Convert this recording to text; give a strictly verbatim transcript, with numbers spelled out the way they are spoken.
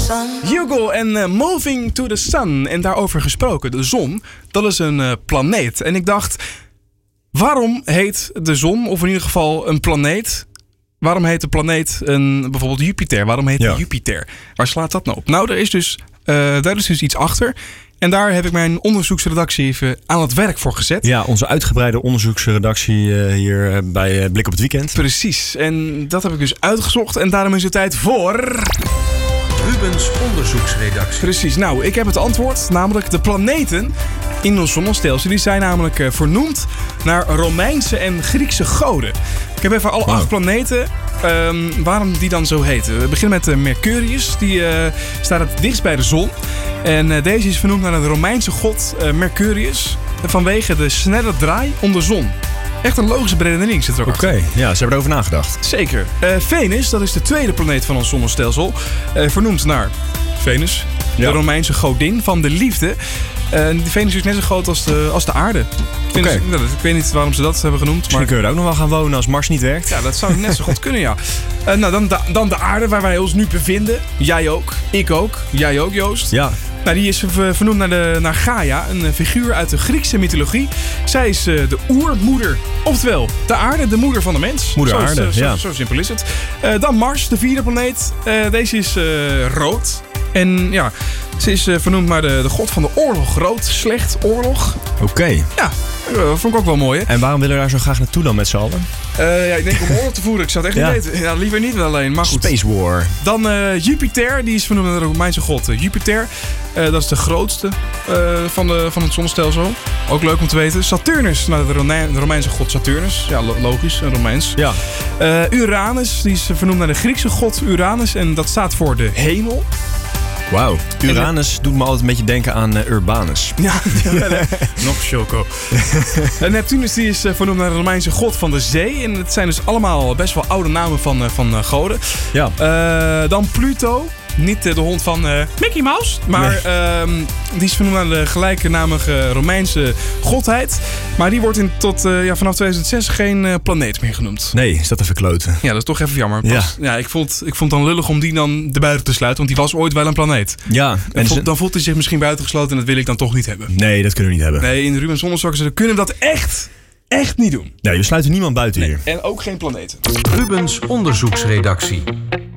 Hugo en uh, Moving to the Sun. En daarover gesproken, de zon, dat is een uh, planeet. En ik dacht, waarom heet de zon, of in ieder geval een planeet... Waarom heet de planeet een, bijvoorbeeld Jupiter? Waarom heet ja. Jupiter? Waar slaat dat nou op? Nou, er is dus, uh, daar is dus iets achter. En daar heb ik mijn onderzoeksredactie even aan het werk voor gezet. Ja, onze uitgebreide onderzoeksredactie uh, hier uh, bij uh, Blik op het Weekend. Precies. En dat heb ik dus uitgezocht. En daarom is het tijd voor... Rubens onderzoeksredactie. Precies. Nou, ik heb het antwoord. Namelijk de planeten in ons zonnestelsel. Die zijn namelijk uh, vernoemd naar Romeinse en Griekse goden. Ik heb even alle wow. acht planeten, um, waarom die dan zo heten. We beginnen met uh, Mercurius, die uh, staat het dichtst bij de zon. En uh, deze is vernoemd naar de Romeinse god uh, Mercurius, vanwege de snelle draai om de zon. Echt een logische beredening zit er ook Oké, okay. ja, ze hebben erover nagedacht. Zeker. Uh, Venus, dat is de tweede planeet van ons zonnestelsel, uh, vernoemd naar Venus, ja. de Romeinse godin van de liefde. Uh, Venus is net zo groot als de, als de aarde. Venus, okay. nou, ik weet niet waarom ze dat hebben genoemd. Misschien maar... kun je er ook nog wel gaan wonen als Mars niet werkt. Ja, dat zou net zo goed kunnen, ja. Uh, nou, dan de, dan de aarde waar wij ons nu bevinden. Jij ook, ik ook, jij ook, Joost. Ja. Nou, die is vernoemd naar, de, naar Gaia, een figuur uit de Griekse mythologie. Zij is uh, de oermoeder, oftewel de aarde, de moeder van de mens. Moeder zo, aarde, is, uh, ja. Zo, zo simpel is het. Uh, dan Mars, de vierde planeet. Uh, deze is uh, rood. En ja, ze is uh, vernoemd naar de, de god van de oorlog. Rood, slecht, oorlog. Oké. Okay. Ja, dat vond ik ook wel mooi, hè? En waarom willen we daar zo graag naartoe dan met z'n allen? Uh, ja, ik denk om oorlog te voeren. Ik zou het echt ja. niet weten. Ja, liever niet alleen, maar goed. Space War. Dan uh, Jupiter, die is vernoemd naar de Romeinse god uh, Jupiter. Uh, dat is de grootste uh, van, de, van het zonnestelsel. Ook leuk om te weten. Saturnus, naar de, Rome- de Romeinse god Saturnus. Ja, lo- logisch, een Romeins. Ja. Uh, Uranus, die is vernoemd naar de Griekse god Uranus. En dat staat voor de hemel. Wauw. Uranus doet me altijd een beetje denken aan uh, Urbanus. Ja, nog choco. Neptunus die is vernoemd naar de Romeinse god van de zee. En het zijn dus allemaal best wel oude namen van, uh, van uh, goden. Ja. Uh, dan Pluto. Niet uh, de hond van uh, Mickey Mouse. Maar nee. uh, die is vernoemd naar de gelijknamige Romeinse godheid. Maar die wordt in, tot, uh, ja, vanaf tweeduizend zes geen uh, planeet meer genoemd. Nee, is dat even kloten. Ja, dat is toch even jammer. Pas, ja. Ja, ik, vond, ik vond het dan lullig om die dan erbuiten te sluiten. Want die was ooit wel een planeet. Ja. En voelt, dan voelt hij zich misschien buitengesloten en dat wil ik dan toch niet hebben. Nee, dat kunnen we niet hebben. Nee, in de Rubens Onderzoekers kunnen we dat echt, echt niet doen. Nee, we sluiten niemand buiten nee. hier. En ook geen planeten. Rubens Onderzoeksredactie.